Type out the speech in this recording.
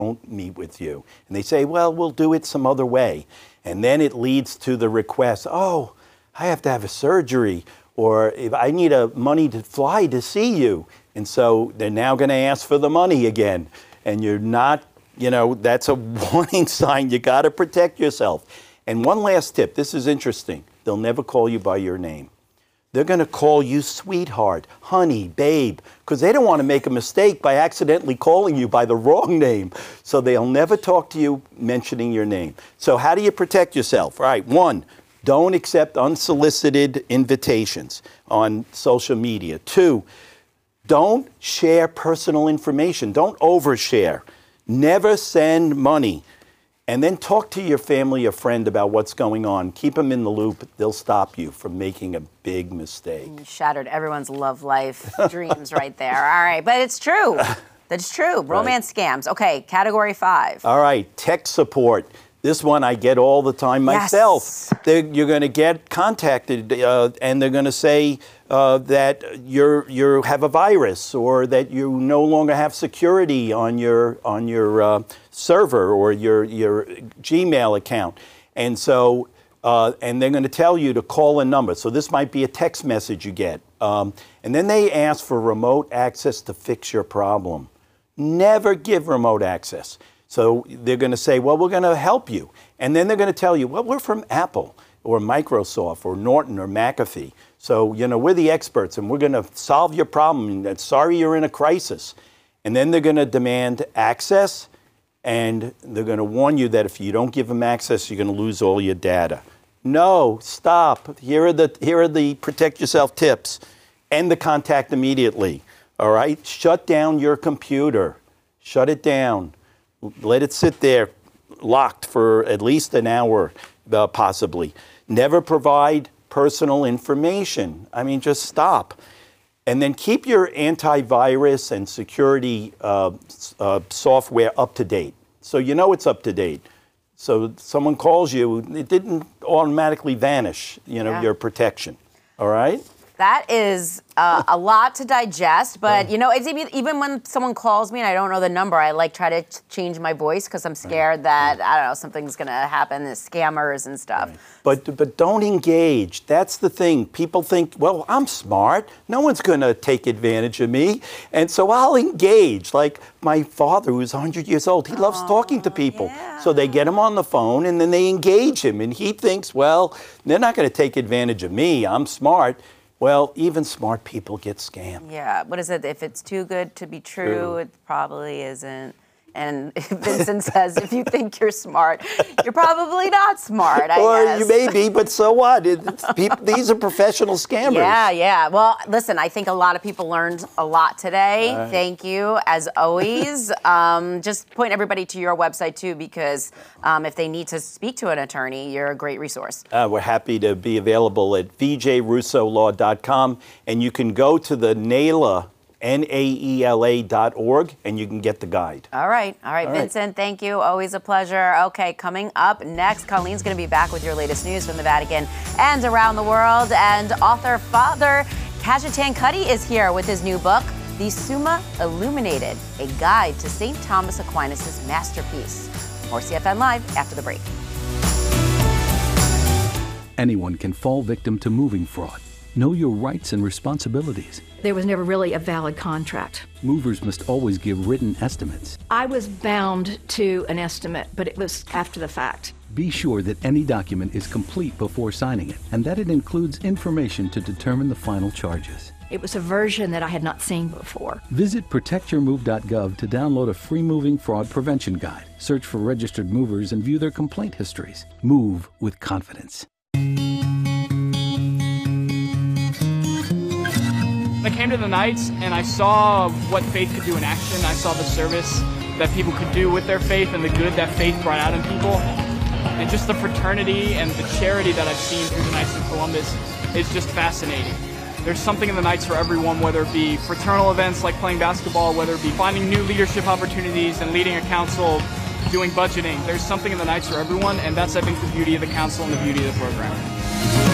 won't meet with you. And they say, well, we'll do it some other way. And then it leads to the request, oh, I have to have a surgery, or if I need money to fly to see you. And so they're now going to ask for the money again. And you're not, that's a warning sign. You got to protect yourself. And one last tip, this is interesting. They'll never call you by your name. They're going to call you sweetheart, honey, babe, because they don't want to make a mistake by accidentally calling you by the wrong name. So they'll never talk to you mentioning your name. So how do you protect yourself? All right, 1, don't accept unsolicited invitations on social media. 2, don't share personal information. Don't overshare. Never send money. And then talk to your family or friend about what's going on. Keep them in the loop. They'll stop you from making a big mistake. You shattered everyone's love life dreams right there. All right, but it's true. That's true. Romance scams. Okay, category 5. All right, tech support. This one I get all the time myself. Yes. You're going to get contacted and they're going to say that you have a virus, or that you no longer have security on your server or your Gmail account. And so and they're going to tell you to call a number. So this might be a text message you get. And then they ask for remote access to fix your problem. Never give remote access. So they're going to say, well, we're going to help you. And then they're going to tell you, well, we're from Apple or Microsoft or Norton or McAfee. So, we're the experts and we're going to solve your problem. And sorry you're in a crisis. And then they're going to demand access, and they're going to warn you that if you don't give them access, you're going to lose all your data. No, stop. Here are the protect yourself tips. End the contact immediately. All right? Shut down your computer. Shut it down. Let it sit there locked for at least an hour, possibly. Never provide personal information. I mean, just stop. And then keep your antivirus and security software up to date. So it's up to date. So someone calls you, it didn't automatically vanish, your protection. All right? That is a lot to digest, but it's even when someone calls me and I don't know the number, I try to change my voice because I'm scared that I don't know, something's gonna happen. There's scammers and stuff. Right. But don't engage. That's the thing. People think, well, I'm smart. No one's gonna take advantage of me, and so I'll engage. Like my father, who's 100 years old, he loves talking to people. Yeah. So they get him on the phone and then they engage him, and he thinks, well, they're not gonna take advantage of me. I'm smart. Well, even smart people get scammed. Yeah, what is it? If it's too good to be true, it probably isn't. And Vincent says, if you think you're smart, you're probably not smart, I guess. You may be, but so what? These are professional scammers. Yeah. Well, listen, I think a lot of people learned a lot today. Right. Thank you, as always. Just point everybody to your website, too, because if they need to speak to an attorney, you're a great resource. We're happy to be available at vjrussolaw.com, and you can go to the NAELA, NAELA.org, and you can get the guide. All right, Vincent, thank you. Always a pleasure. Okay, coming up next, Colleen's going to be back with your latest news from the Vatican and around the world. And author Father Kajetan Cuddy is here with his new book, The Summa Illuminated, a guide to St. Thomas Aquinas' masterpiece. More CFN Live after the break. Anyone can fall victim to moving fraud. Know your rights and responsibilities. There was never really a valid contract. Movers must always give written estimates. I was bound to an estimate, but it was after the fact. Be sure that any document is complete before signing it, and that it includes information to determine the final charges. It was a version that I had not seen before. Visit protectyourmove.gov to download a free moving fraud prevention guide. Search for registered movers and view their complaint histories. Move with confidence. I came to the Knights and I saw what faith could do in action. I saw the service that people could do with their faith and the good that faith brought out in people. And just the fraternity and the charity that I've seen through the Knights of Columbus is just fascinating. There's something in the Knights for everyone, whether it be fraternal events like playing basketball, whether it be finding new leadership opportunities and leading a council, doing budgeting. There's something in the Knights for everyone, and that's, I think, the beauty of the council and the beauty of the program.